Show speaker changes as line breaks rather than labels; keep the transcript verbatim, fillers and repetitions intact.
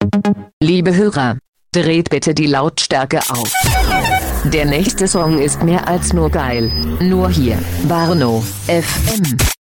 Liebe Hörer, dreht bitte die Lautstärke auf. Der nächste Song ist mehr als nur geil. Nur hier, Barno F M.